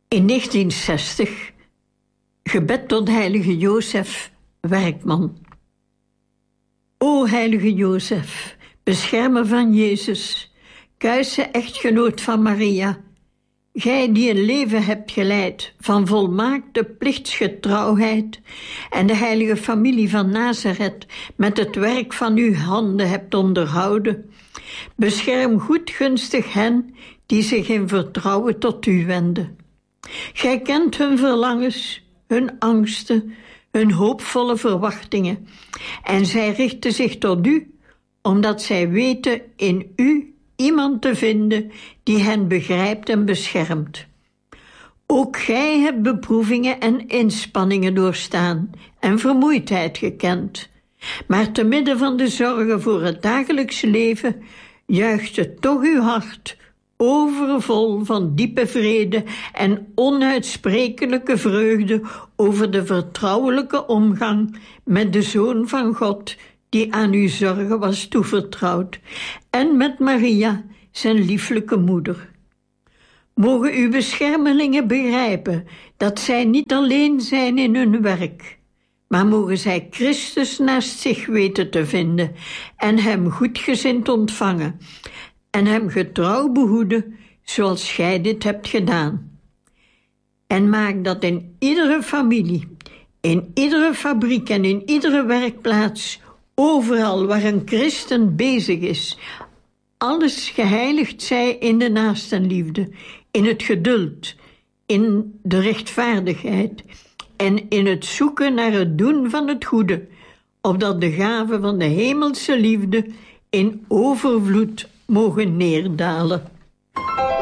In 1960, gebed tot heilige Jozef, werkman. O heilige Jozef, beschermer van Jezus, kuise echtgenoot van Maria, gij die een leven hebt geleid van volmaakte plichtsgetrouwheid en de heilige familie van Nazareth met het werk van uw handen hebt onderhouden, bescherm goedgunstig hen die zich in vertrouwen tot u wenden. Gij kent hun verlangens, hun angsten, hun hoopvolle verwachtingen, en zij richten zich tot u, omdat zij weten in u iemand te vinden die hen begrijpt en beschermt. Ook gij hebt beproevingen en inspanningen doorstaan en vermoeidheid gekend, maar te midden van de zorgen voor het dagelijks leven juichte toch uw hart overvol van diepe vrede en onuitsprekelijke vreugde over de vertrouwelijke omgang met de Zoon van God, die aan uw zorgen was toevertrouwd, en met Maria, zijn lieflijke moeder. Mogen uw beschermelingen begrijpen dat zij niet alleen zijn in hun werk, maar mogen zij Christus naast zich weten te vinden en hem goedgezind ontvangen en hem getrouw behoeden zoals gij dit hebt gedaan. En maak dat in iedere familie, in iedere fabriek en in iedere werkplaats, overal waar een christen bezig is, alles geheiligd zij in de naastenliefde, in het geduld, in de rechtvaardigheid en in het zoeken naar het doen van het goede, opdat de gaven van de hemelse liefde in overvloed mogen neerdalen.